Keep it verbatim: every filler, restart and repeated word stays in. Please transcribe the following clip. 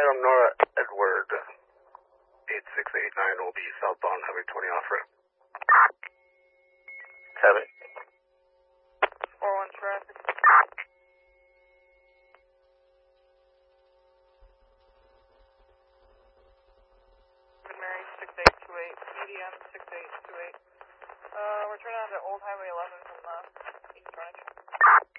Adam Nora Edward, eight six eight nine will be southbound Highway twenty off-road. Seven. four one traffic. Mary six eight two eight, E D M six eight two eight. Uh, we're turning on to Old Highway eleven from uh, East Greenwich.